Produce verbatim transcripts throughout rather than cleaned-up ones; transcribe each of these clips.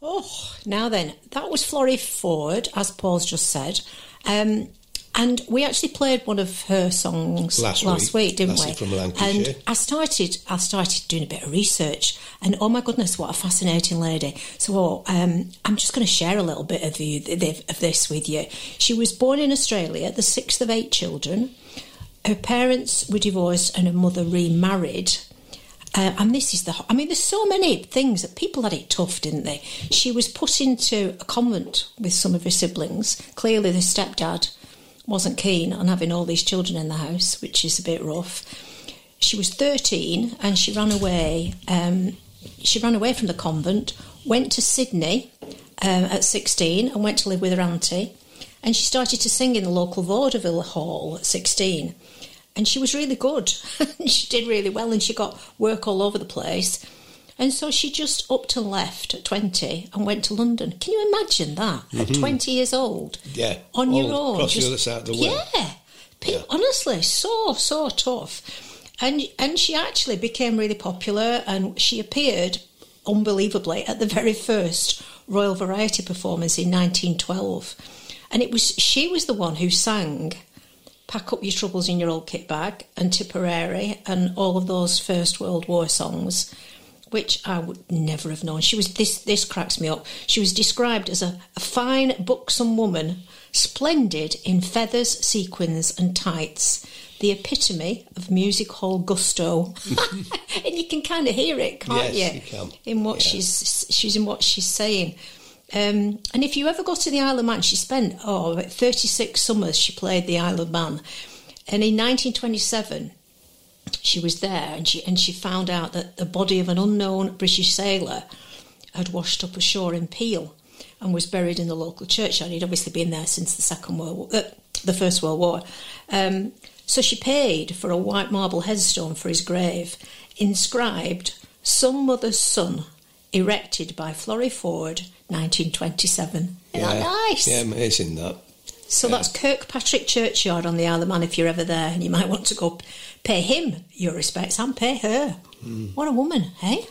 Oh, now then, that was Florrie Ford, as Paul's just said. Um, and we actually played one of her songs last, last week, week, didn't last we? Week from Lancashire. And I started, I started doing a bit of research, and oh my goodness, what a fascinating lady! So um, I'm just going to share a little bit of, you, of this with you. She was born in Australia, the sixth of eight children. Her parents were divorced, and her mother remarried. Uh, and this is the... I mean, there's so many things that people had it tough, didn't they? She was put into a convent with some of her siblings. Clearly, the stepdad wasn't keen on having all these children in the house, which is a bit rough. She was thirteen and she ran away. Um, she ran away from the convent, went to Sydney um, at sixteen and went to live with her auntie. And she started to sing in the local vaudeville hall at sixteen. And she was really good. She did really well and she got work all over the place. And so she just upped and left at twenty and went to London. Can you imagine that? Mm-hmm. At twenty years old? Yeah. On all your own. Across just, the other side of the world. Yeah. yeah. Honestly, so, so tough. And and she actually became really popular and she appeared, unbelievably, at the very first Royal Variety performance in nineteen twelve. And it was she was the one who sang Pack Up Your Troubles in Your Old Kit Bag and Tipperary and all of those First World War songs, which I would never have known. She was this this cracks me up. She was described as a, a fine, buxom woman, splendid in feathers, sequins and tights, the epitome of music hall gusto. And you can kind of hear it, can't yes, you? you can. In what yeah. she's she's in what she's saying. Um, and if you ever go to the Isle of Man, she spent oh about thirty-six summers she played the Isle of Man, and in nineteen twenty-seven she was there and she and she found out that the body of an unknown British sailor had washed up ashore in Peel and was buried in the local churchyard. He'd obviously been there since the Second World War, uh, the First World War. Um, so she paid for a white marble headstone for his grave, inscribed "Some Mother's Son, erected by Florrie Ford, nineteen twenty-seven." Isn't yeah. that nice? Yeah, amazing that. So yeah. that's Kirkpatrick Churchyard on the Isle of Man if you're ever there, and you might want to go pay him your respects and pay her. Mm. What a woman, eh?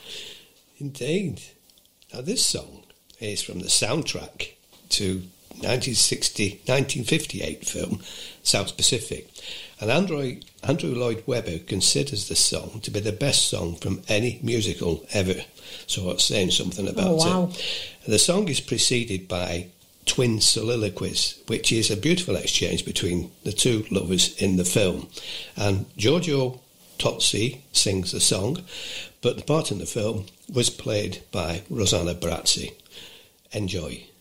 Indeed. Now this song is from the soundtrack to nineteen sixty, nineteen fifty-eight film South Pacific, and Andrew, Andrew Lloyd Webber considers the song to be the best song from any musical ever. So it's saying something about oh, wow. it. The song is preceded by twin soliloquies, which is a beautiful exchange between the two lovers in the film. And Giorgio Tozzi sings the song, but the part in the film was played by Rosanna Brazzi. Enjoy.